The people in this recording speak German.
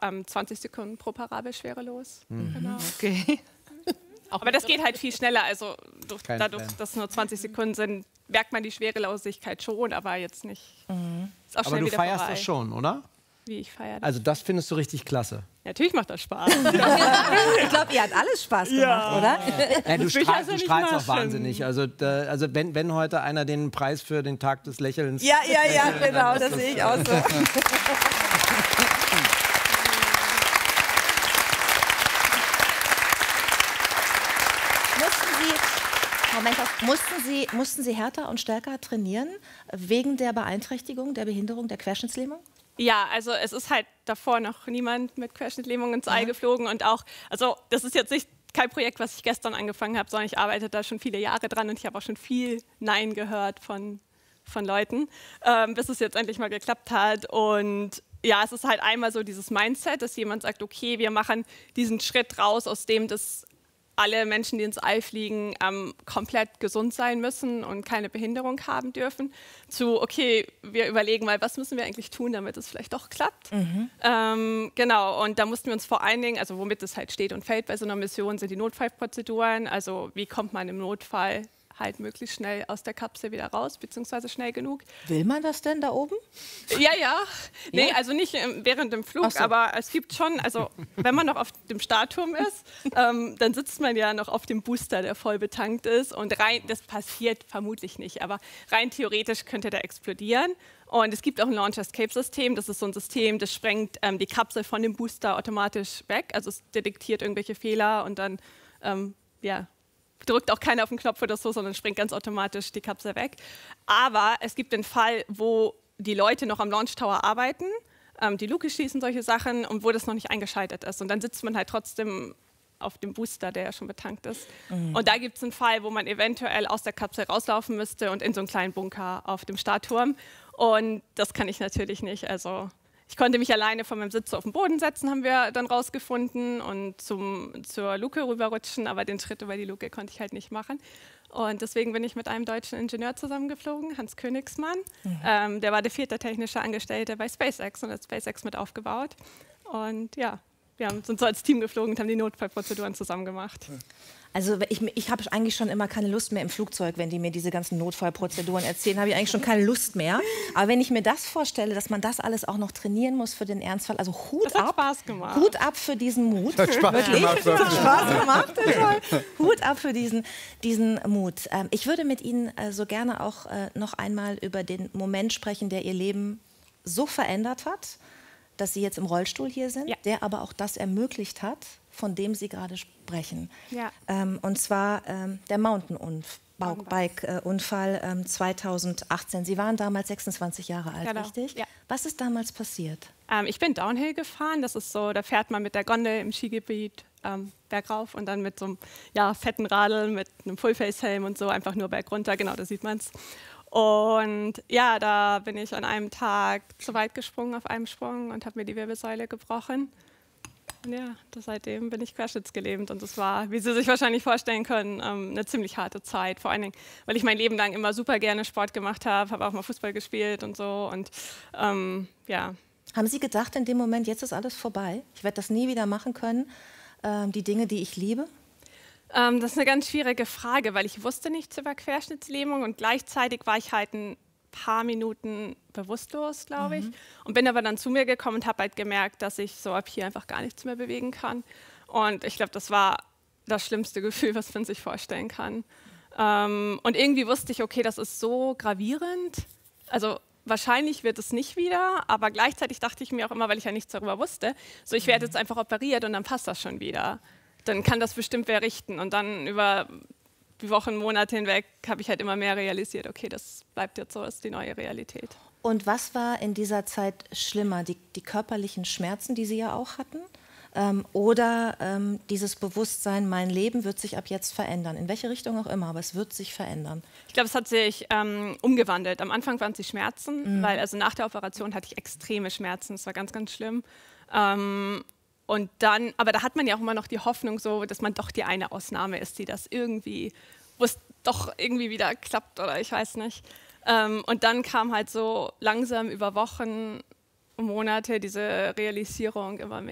20 Sekunden pro Parabel schwerelos. Genau. Okay. Aber das geht halt viel schneller. Also dadurch, Fan. dass es nur 20 Sekunden sind, merkt man die Schwerelosigkeit schon, aber jetzt nicht. Ist auch Aber schnell du wieder feierst vorbei. das schon, oder? Wie ich feiere. Also das findest du richtig klasse. Natürlich macht das Spaß. Ich glaube, ihr hat alles Spaß gemacht, oder? Ja, du will ich also du nicht strahlst auch machen. wahnsinnig. Also wenn heute einer den Preis für den Tag des Lächelns... Ja, genau, das sehe ich auch so. Mussten Sie härter und stärker trainieren wegen der Beeinträchtigung, der Behinderung, der Querschnittslähmung? Ja, also es ist halt davor noch niemand mit Querschnittlähmung ins All geflogen und auch, also das ist jetzt nicht kein Projekt, was ich gestern angefangen habe, sondern ich arbeite da schon viele Jahre dran und ich habe auch schon viel Nein gehört von Leuten, bis es jetzt endlich mal geklappt hat. Und ja, es ist halt einmal so dieses Mindset, dass jemand sagt, okay, wir machen diesen Schritt raus, aus dem das alle Menschen, die ins All fliegen, komplett gesund sein müssen und keine Behinderung haben dürfen, zu, okay, wir überlegen mal, was müssen wir eigentlich tun, damit es vielleicht doch klappt. Genau, und da mussten wir uns vor allen Dingen, also womit es halt steht und fällt bei so einer Mission, sind die Notfallprozeduren, also wie kommt man im Notfall halt möglichst schnell aus der Kapsel wieder raus, beziehungsweise schnell genug. Will man das denn da oben? Ja. Nee, also nicht während dem Flug, so. aber es gibt schon, also wenn man noch auf dem Startturm ist, dann sitzt man ja noch auf dem Booster, der voll betankt ist und rein, das passiert vermutlich nicht, aber rein theoretisch könnte der explodieren. Und es gibt auch ein Launch-Escape-System, das ist so ein System, das sprengt die Kapsel von dem Booster automatisch weg, also es detektiert irgendwelche Fehler und dann, drückt auch keiner auf den Knopf oder so, sondern springt ganz automatisch die Kapsel weg. Aber es gibt den Fall, wo die Leute noch am Launch Tower arbeiten, die Luke schließen, solche Sachen, und wo das noch nicht eingeschaltet ist. Und dann sitzt man halt trotzdem auf dem Booster, der ja schon betankt ist. Und da gibt es einen Fall, wo man eventuell aus der Kapsel rauslaufen müsste und in so einen kleinen Bunker auf dem Startturm. Und das kann ich natürlich nicht. Also ich konnte mich alleine von meinem Sitz auf den Boden setzen, haben wir dann rausgefunden, und zur Luke rüberrutschen, aber den Schritt über die Luke konnte ich halt nicht machen. Und deswegen bin ich mit einem deutschen Ingenieur zusammengeflogen, Hans Königsmann. Der war der 4. technische Angestellte bei SpaceX und hat SpaceX mit aufgebaut. Und ja, wir sind so als Team geflogen und haben die Notfallprozeduren zusammen gemacht. Also ich habe eigentlich schon immer keine Lust mehr im Flugzeug, wenn die mir diese ganzen Notfallprozeduren erzählen, habe ich eigentlich schon keine Lust mehr. Aber wenn ich mir das vorstelle, dass man das alles auch noch trainieren muss für den Ernstfall, also Hut Das hat ab, Spaß gemacht. Hut ab für diesen Mut. Hat Spaß gemacht. Hat Spaß gemacht. Hut ab für diesen Mut. Ich würde mit Ihnen so gerne auch noch einmal über den Moment sprechen, der Ihr Leben so verändert hat, dass Sie jetzt im Rollstuhl hier sind, Ja. der aber auch das ermöglicht hat, von dem Sie gerade sprechen. Ja. Und zwar der Mountainbike-Unfall 2018. Sie waren damals 26 Jahre alt, Genau. richtig? Ja. Was ist damals passiert? Ich bin Downhill gefahren, das ist so, da fährt man mit der Gondel im Skigebiet bergauf und dann mit so einem fetten Radl, mit einem Fullface-Helm und so, einfach nur bergunter, genau, da sieht man es. Und ja, da bin ich an einem Tag zu weit gesprungen auf einem Sprung und habe mir die Wirbelsäule gebrochen. Und ja, seitdem bin ich querschnittsgelähmt und das war, wie Sie sich wahrscheinlich vorstellen können, eine ziemlich harte Zeit. Vor allen Dingen, weil ich mein Leben lang immer super gerne Sport gemacht habe auch mal Fußball gespielt und so und ja. Haben Sie gedacht in dem Moment, jetzt ist alles vorbei? Ich werde das nie wieder machen können, die Dinge, die ich liebe? Das ist eine ganz schwierige Frage, weil ich wusste nichts über Querschnittslähmung und gleichzeitig war ich halt ein paar Minuten bewusstlos, glaube ich. Und bin aber dann zu mir gekommen und habe halt gemerkt, dass ich so ab hier einfach gar nichts mehr bewegen kann. Und ich glaube, das war das schlimmste Gefühl, was man sich vorstellen kann. Und irgendwie wusste ich, okay, das ist so gravierend. Also wahrscheinlich wird es nicht wieder, aber gleichzeitig dachte ich mir auch immer, weil ich ja nichts darüber wusste, so ich werde jetzt einfach operiert und dann passt das schon wieder. Dann kann das bestimmt wer richten. Und dann über die Wochen, Monate hinweg habe ich halt immer mehr realisiert, okay, das bleibt jetzt so, das ist die neue Realität. Und was war in dieser Zeit schlimmer? Die körperlichen Schmerzen, die Sie ja auch hatten? Oder dieses Bewusstsein, mein Leben wird sich ab jetzt verändern? In welche Richtung auch immer, aber es wird sich verändern. Ich glaube, es hat sich umgewandelt. Am Anfang waren es die Schmerzen, weil also nach der Operation hatte ich extreme Schmerzen. Das war ganz, ganz schlimm. Und dann, aber da hat man ja auch immer noch die Hoffnung, so, dass man doch die eine Ausnahme ist, die das irgendwie, wo es doch irgendwie wieder klappt oder ich weiß nicht. Und dann kam halt so langsam über Wochen und Monate diese Realisierung immer